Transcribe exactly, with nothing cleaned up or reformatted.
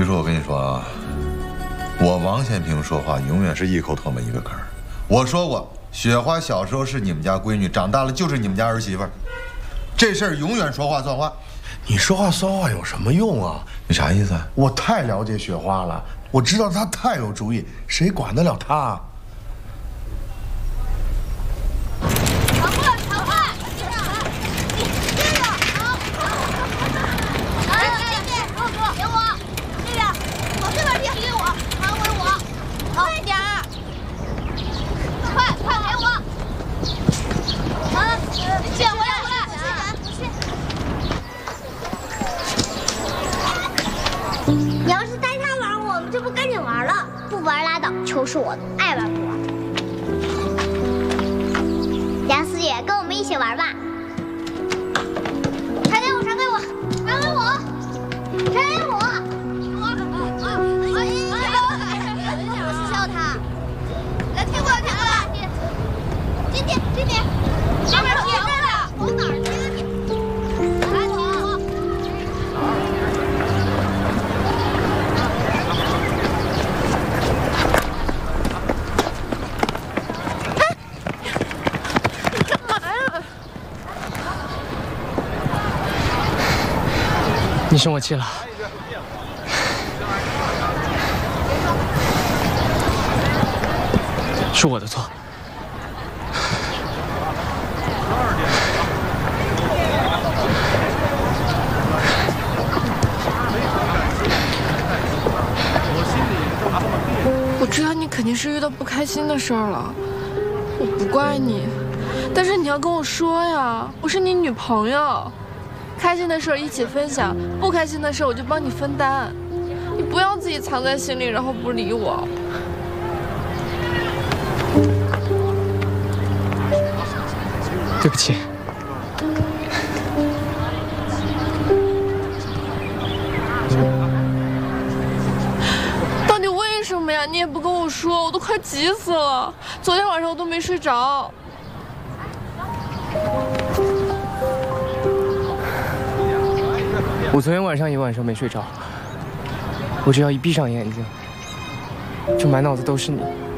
叔，我跟你说啊，我王宪平说话永远是一口唾沫一个坑。我说过，雪花小时候是你们家闺女，长大了就是你们家儿媳妇儿。这事儿永远说话算话。 你说话算话有什么用啊？ 你啥意思？ 我太了解雪花了，我知道她太有主意，谁管得了她啊？ 球是我的，爱玩不玩？杨四姐，跟我们一起玩吧！传给我，传给我，传给我，传给我！我是笑他。来，贴过来，贴过来。进去，进去。上面贴着呢，往哪儿贴的你？来，贴我。 你生我气了，是我的错。 我知道你肯定是遇到不开心的事儿了，我不怪你，但是你要跟我说呀，我是你女朋友。 开心的事一起分享，不开心的事我就帮你分担。你不要自己藏在心里，然后不理我。 对不起。 到底为什么呀？你也不跟我说，我都快急死了。昨天晚上我都没睡着。 我昨天晚上一晚上没睡着，我只要一闭上眼睛，就满脑子都是你。